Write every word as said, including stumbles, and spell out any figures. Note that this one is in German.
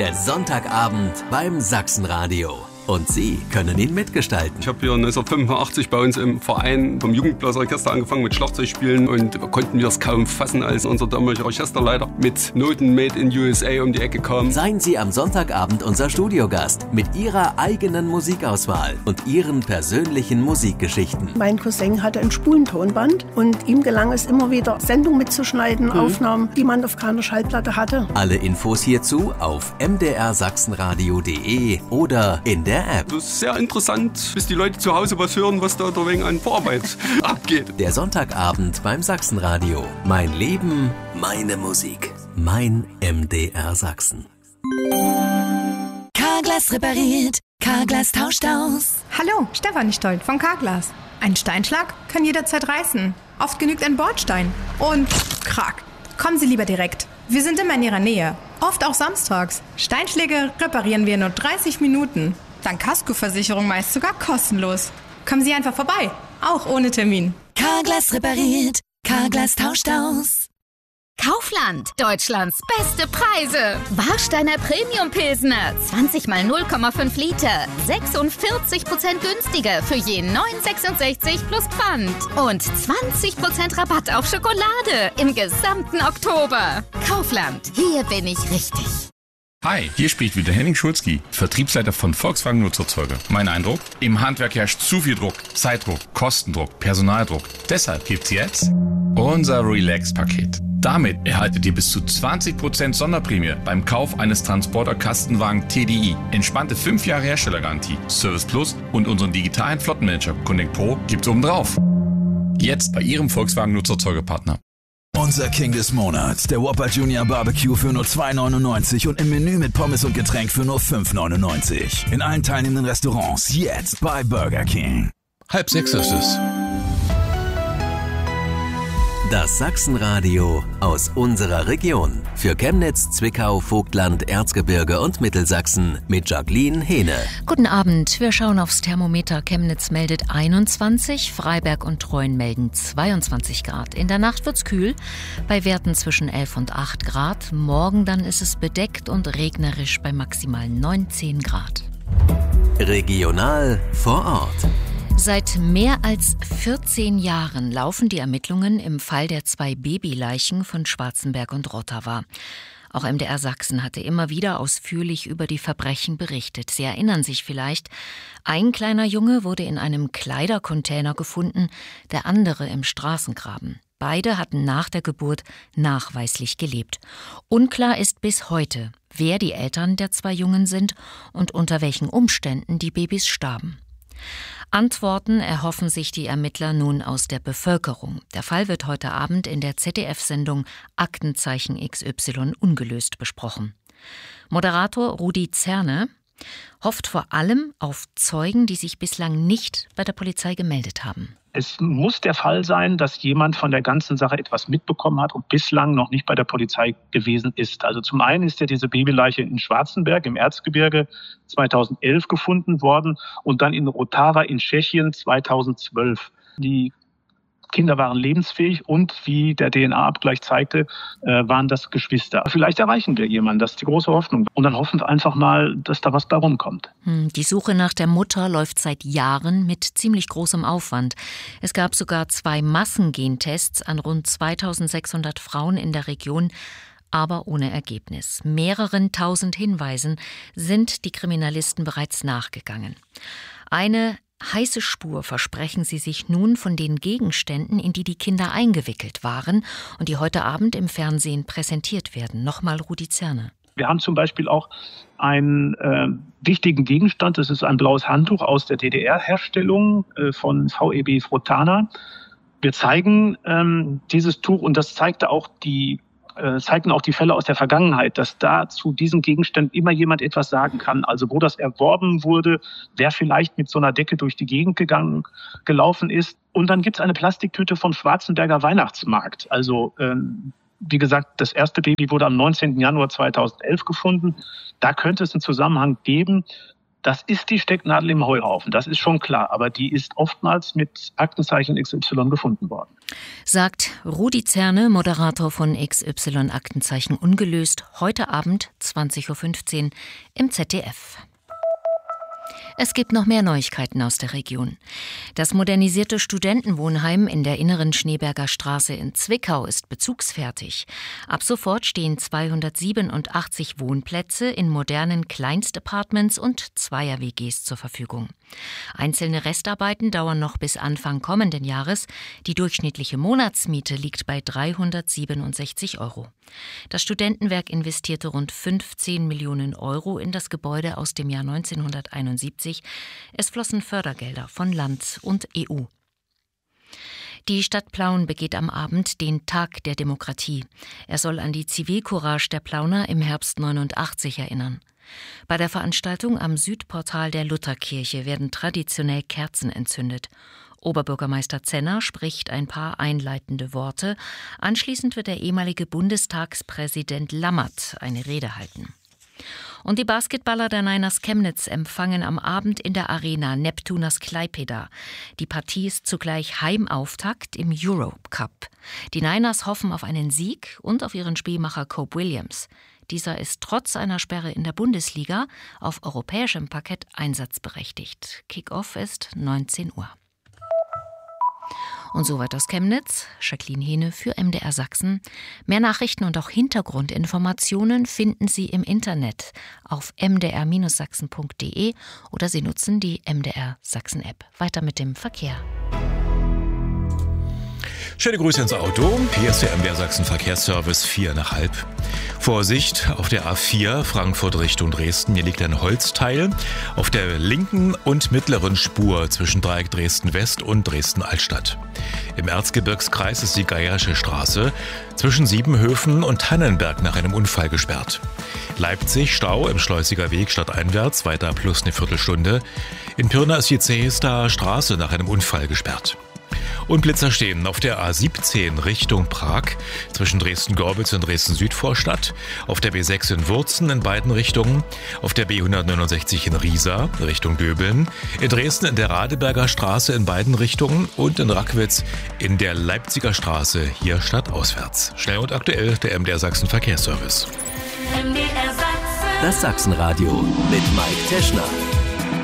Der Sonntagabend beim Sachsenradio. Und Sie können ihn mitgestalten. Ich habe hier neunzehnhundertfünfundachtzig bei uns im Verein vom Jugendblasorchester angefangen mit Schlagzeugspielen und konnten wir es kaum fassen, als unser damaliger Orchesterleiter mit Noten Made in U S A um die Ecke kam. Seien Sie am Sonntagabend unser Studiogast mit Ihrer eigenen Musikauswahl und Ihren persönlichen Musikgeschichten. Mein Cousin hatte ein Spulentonband und ihm gelang es immer wieder, Sendungen mitzuschneiden, mhm. Aufnahmen, die man auf keiner Schallplatte hatte. Alle Infos hierzu auf m d r sachsenradio punkt d e oder in der App. Das ist sehr interessant, bis die Leute zu Hause was hören, was da wegen an Vorarbeit abgeht. Der Sonntagabend beim Sachsenradio. Mein Leben, meine Musik. Mein M D R Sachsen. Carglass repariert. Carglass tauscht aus. Hallo, Stefanie Stoll von Carglass. Ein Steinschlag kann jederzeit reißen. Oft genügt ein Bordstein. Und krack. Kommen Sie lieber direkt. Wir sind immer in Ihrer Nähe. Oft auch samstags. Steinschläge reparieren wir in nur dreißig Minuten. Dank Kaskoversicherung meist sogar kostenlos. Kommen Sie einfach vorbei. Auch ohne Termin. Carglass repariert. Carglass tauscht aus. Kaufland. Deutschlands beste Preise. Warsteiner Premium Pilsner. zwanzig mal null Komma fünf Liter. sechsundvierzig Prozent günstiger für je neun Komma sechsundsechzig plus Pfand. Und zwanzig Prozent Rabatt auf Schokolade im gesamten Oktober. Kaufland. Hier bin ich richtig. Hi, hier spricht wieder Henning Schulzki, Vertriebsleiter von Volkswagen Nutzerzeuger. Mein Eindruck? Im Handwerk herrscht zu viel Druck, Zeitdruck, Kostendruck, Personaldruck. Deshalb gibt's jetzt unser Relax-Paket. Damit erhaltet ihr bis zu zwanzig Prozent Sonderprämie beim Kauf eines Transporter-Kastenwagen T D I. Entspannte fünf Jahre Herstellergarantie, Service Plus und unseren digitalen Flottenmanager Connect Pro gibt's obendrauf. Jetzt bei Ihrem Volkswagen Nutzerzeugerpartner. Unser King des Monats, der Whopper Junior Barbecue für nur zwei neunundneunzig und im Menü mit Pommes und Getränk für nur fünf neunundneunzig. In allen teilnehmenden Restaurants jetzt bei Burger King. Halb sechs ist es. Das Sachsenradio aus unserer Region. Für Chemnitz, Zwickau, Vogtland, Erzgebirge und Mittelsachsen mit Jacqueline Hehne. Guten Abend. Wir schauen aufs Thermometer. Chemnitz meldet einundzwanzig, Freiberg und Treuen melden zweiundzwanzig Grad. In der Nacht wird's kühl, bei Werten zwischen elf und acht Grad. Morgen dann ist es bedeckt und regnerisch bei maximal neunzehn Grad. Regional vor Ort. Seit mehr als vierzehn Jahren laufen die Ermittlungen im Fall der zwei Babyleichen von Schwarzenberg und Rotterdam. Auch M D R Sachsen hatte immer wieder ausführlich über die Verbrechen berichtet. Sie erinnern sich vielleicht, ein kleiner Junge wurde in einem Kleidercontainer gefunden, der andere im Straßengraben. Beide hatten nach der Geburt nachweislich gelebt. Unklar ist bis heute, wer die Eltern der zwei Jungen sind und unter welchen Umständen die Babys starben. Antworten erhoffen sich die Ermittler nun aus der Bevölkerung. Der Fall wird heute Abend in der Z D F-Sendung Aktenzeichen X Y ungelöst besprochen. Moderator Rudi Zerne hofft vor allem auf Zeugen, die sich bislang nicht bei der Polizei gemeldet haben. Es muss der Fall sein, dass jemand von der ganzen Sache etwas mitbekommen hat und bislang noch nicht bei der Polizei gewesen ist. Also zum einen ist ja diese Babyleiche in Schwarzenberg im Erzgebirge zweitausendelf gefunden worden und dann in Rottava in Tschechien zweitausendzwölf. Die Kinder waren lebensfähig und, wie der D N A-Abgleich zeigte, äh, waren das Geschwister. Vielleicht erreichen wir jemanden, das ist die große Hoffnung. Und dann hoffen wir einfach mal, dass da was bei rumkommt. Die Suche nach der Mutter läuft seit Jahren mit ziemlich großem Aufwand. Es gab sogar zwei Massengentests an rund zweitausendsechshundert Frauen in der Region, aber ohne Ergebnis. Mehreren tausend Hinweisen sind die Kriminalisten bereits nachgegangen. Eine heiße Spur versprechen sie sich nun von den Gegenständen, in die die Kinder eingewickelt waren und die heute Abend im Fernsehen präsentiert werden. Nochmal Rudi Zerne. Wir haben zum Beispiel auch einen äh, wichtigen Gegenstand. Das ist ein blaues Handtuch aus der D D R-Herstellung äh, von V E B Frotana. Wir zeigen ähm, dieses Tuch und das zeigte auch die zeigten auch die Fälle aus der Vergangenheit, dass da zu diesen Gegenständen immer jemand etwas sagen kann. Also wo das erworben wurde, wer vielleicht mit so einer Decke durch die Gegend gegangen, gelaufen ist. Und dann gibt es eine Plastiktüte vom Schwarzenberger Weihnachtsmarkt. Also ähm, wie gesagt, das erste Baby wurde am neunzehnten Januar zweitausendelf gefunden. Da könnte es einen Zusammenhang geben. Das ist die Stecknadel im Heuhaufen, das ist schon klar. Aber die ist oftmals mit Aktenzeichen X Y gefunden worden. Sagt Rudi Zerne, Moderator von X Y Aktenzeichen Ungelöst, heute Abend zwanzig Uhr fünfzehn im Z D F. Es gibt noch mehr Neuigkeiten aus der Region. Das modernisierte Studentenwohnheim in der inneren Schneeberger Straße in Zwickau ist bezugsfertig. Ab sofort stehen zweihundertsiebenundachtzig Wohnplätze in modernen Kleinstapartments und Zweier-W Gs zur Verfügung. Einzelne Restarbeiten dauern noch bis Anfang kommenden Jahres. Die durchschnittliche Monatsmiete liegt bei dreihundertsiebenundsechzig Euro. Das Studentenwerk investierte rund fünfzehn Millionen Euro in das Gebäude aus dem Jahr neunzehnhunderteinundsiebzig. Es flossen Fördergelder von Land und E U. Die Stadt Plauen begeht am Abend den Tag der Demokratie. Er soll an die Zivilcourage der Plauner im Herbst neunundachtzig erinnern. Bei der Veranstaltung am Südportal der Lutherkirche werden traditionell Kerzen entzündet. Oberbürgermeister Zenner spricht ein paar einleitende Worte. Anschließend wird der ehemalige Bundestagspräsident Lammert eine Rede halten. Und die Basketballer der Niners Chemnitz empfangen am Abend in der Arena Neptunas Klaipėda. Die Partie ist zugleich Heimauftakt im Europe Cup. Die Niners hoffen auf einen Sieg und auf ihren Spielmacher Cope Williams. Dieser ist trotz einer Sperre in der Bundesliga auf europäischem Parkett einsatzberechtigt. Kick-off ist neunzehn Uhr. Und soweit aus Chemnitz, Jacqueline Hehne für M D R Sachsen. Mehr Nachrichten und auch Hintergrundinformationen finden Sie im Internet auf m d r Bindestrich sachsen punkt d e oder Sie nutzen die M D R Sachsen App. Weiter mit dem Verkehr. Schöne Grüße ins Auto. Hier ist der M D R Sachsen Verkehrsservice vier nach halb. Vorsicht auf der A vier Frankfurt Richtung Dresden. Hier liegt ein Holzteil auf der linken und mittleren Spur zwischen Dreieck Dresden West und Dresden Altstadt. Im Erzgebirgskreis ist die Geiersche Straße zwischen Siebenhöfen und Tannenberg nach einem Unfall gesperrt. Leipzig Stau im Schleusiger Weg stadteinwärts, weiter plus eine Viertelstunde. In Pirna ist die Zehester Straße nach einem Unfall gesperrt. Und Blitzer stehen auf der A siebzehn Richtung Prag zwischen Dresden-Gorbitz und Dresden-Südvorstadt, auf der B sechs in Wurzen in beiden Richtungen, auf der B hundertneunundsechzig in Riesa Richtung Döbeln, in Dresden in der Radeberger Straße in beiden Richtungen und in Rackwitz in der Leipziger Straße hier stadtauswärts. Schnell und aktuell der M D R Sachsen Verkehrsservice. Das Sachsenradio mit Mike Teschner.